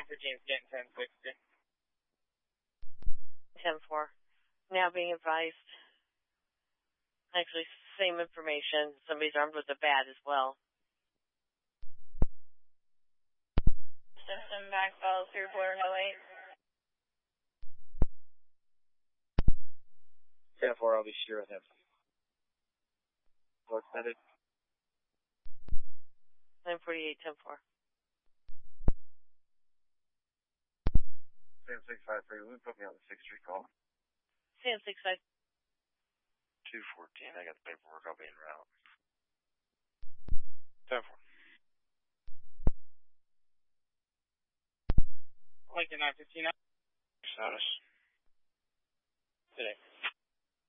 915 is getting 1060. 10-4. Now being advised. Actually, same information. Somebody's armed with a bat as well. System backfall through Florida 8. 10-4, I'll be sure with him. Floor extended. 948, 10-4. Sam 653, will you put me on the 6th Street call? Sam 65. 214, I got the paperwork, I'll be en route. 10-4. Lincoln 915. Status. Today.